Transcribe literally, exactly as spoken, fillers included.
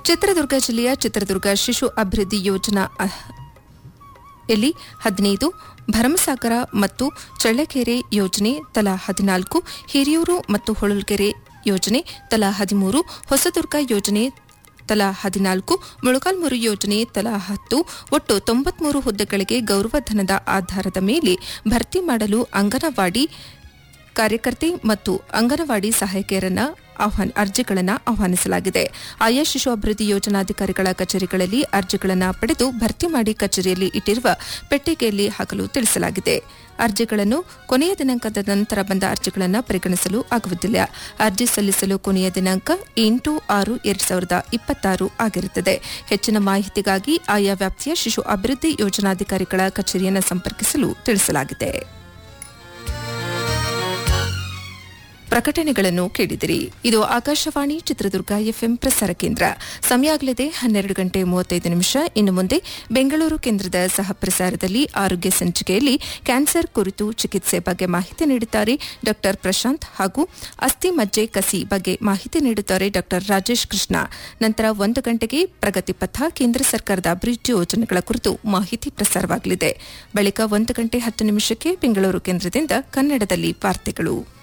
ಚಿತ್ರದುರ್ಗ ಜಿಲ್ಲೆಯ ಚಿತ್ರದುರ್ಗ ಶಿಶು ಅಭಿವೃದ್ಧಿ ಯೋಜನಾ ಯಲ್ಲಿ ಹದಿನೈದು, ಭರಮಸಾಗರ ಮತ್ತು ಚಳ್ಳಕೆರೆ ಯೋಜನೆ ತಲಾ ಹದಿನಾಲ್ಕು, ಹಿರಿಯೂರು ಮತ್ತು ಹೊಳಲ್ಕೆರೆ ಯೋಜನೆ ತಲಾ ಹದಿಮೂರು, ಹೊಸದುರ್ಗ ಯೋಜನೆ ತಲಾ ಹದಿನಾಲ್ಕು, ಮೊಳಕಾಲ್ಮೂರು ಯೋಜನೆ ತಲಾ ಹತ್ತು, ಒಟ್ಟು ತೊಂಬತ್ಮೂರು ಹುದ್ದೆಗಳಿಗೆ ಗೌರವಧನದ ಆಧಾರದ ಮೇಲೆ ಭರ್ತಿ ಮಾಡಲು ಅಂಗನವಾಡಿ ಕಾರ್ಯಕರ್ತೆ ಮತ್ತು ಅಂಗನವಾಡಿ ಸಹಾಯಕಿಯರನ್ನ ಅರ್ಜಿಗಳನ್ನು ಆಹ್ವಾನಿಸಲಾಗಿದೆ. ಆಯಾ ಶಿಶು ಅಭಿವೃದ್ಧಿ ಯೋಜನಾಧಿಕಾರಿಗಳ ಕಚೇರಿಗಳಲ್ಲಿ ಅರ್ಜಿಗಳನ್ನು ಪಡೆದು ಭರ್ತಿ ಮಾಡಿ ಕಚೇರಿಯಲ್ಲಿ ಇಟ್ಟಿರುವ ಪೆಟ್ಟಿಗೆಯಲ್ಲಿ ಹಾಕಲು ತಿಳಿಸಲಾಗಿದೆ. ಅರ್ಜಿಗಳನ್ನು ಕೊನೆಯ ದಿನಾಂಕದ ನಂತರ ಬಂದ ಅರ್ಜಿಗಳನ್ನು ಪರಿಗಣಿಸಲು ಆಗುವುದಿಲ್ಲ. ಅರ್ಜಿ ಸಲ್ಲಿಸಲು ಕೊನೆಯ ದಿನಾಂಕ ಎಂಟು ಆರು ಎರಡು ಸಾವಿರದ ಇಪ್ಪತ್ತಾರು ಆಗಿರುತ್ತದೆ. ಹೆಚ್ಚಿನ ಮಾಹಿತಿಗಾಗಿ ಆಯಾ ವ್ಯಾಪ್ತಿಯ ಶಿಶು ಅಭಿವೃದ್ಧಿ ಯೋಜನಾಧಿಕಾರಿಗಳ ಕಚೇರಿಯನ್ನು ಸಂಪರ್ಕಿಸಲು ತಿಳಿಸಲಾಗಿದೆ. ಪ್ರಕಟಣೆಗಳನ್ನು ಕೇಳಿದಿರಿ. ಇದು ಆಕಾಶವಾಣಿ ಚಿತ್ರದುರ್ಗ ಎಫ್ಎಂ ಪ್ರಸಾರ ಕೇಂದ್ರ. ಸಮಯ ಆಗಲಿದೆ ಹನ್ನೆರಡು ಗಂಟೆ ಮೂವತ್ತೈದು ನಿಮಿಷ. ಇನ್ನು ಮುಂದೆ ಬೆಂಗಳೂರು ಕೇಂದ್ರದ ಸಹ ಪ್ರಸಾರದಲ್ಲಿ ಆರೋಗ್ಯ ಸಂಚಿಕೆಯಲ್ಲಿ ಕ್ಯಾನ್ಸರ್ ಕುರಿತು ಚಿಕಿತ್ಸೆ ಬಗ್ಗೆ ಮಾಹಿತಿ ನೀಡುತ್ತಾರೆ ಡಾ ಪ್ರಶಾಂತ್, ಹಾಗೂ ಅಸ್ಥಿ ಮಜ್ಜೆ ಕಸಿ ಬಗ್ಗೆ ಮಾಹಿತಿ ನೀಡುತ್ತಾರೆ ಡಾ ರಾಜೇಶ್ ಕೃಷ್ಣ. ನಂತರ ಒಂದು ಗಂಟೆಗೆ ಪ್ರಗತಿ ಪಥ, ಕೇಂದ್ರ ಸರ್ಕಾರದ ಅಭಿವೃದ್ಧಿ ಯೋಜನೆಗಳ ಕುರಿತು ಮಾಹಿತಿ ಪ್ರಸಾರವಾಗಲಿದೆ. ಬಳಿಕ ಒಂದು ಗಂಟೆ ಹತ್ತು ನಿಮಿಷಕ್ಕೆ ಬೆಂಗಳೂರು ಕೇಂದ್ರದಿಂದ ಕನ್ನಡದಲ್ಲಿ ವಾರ್ತೆಗಳು.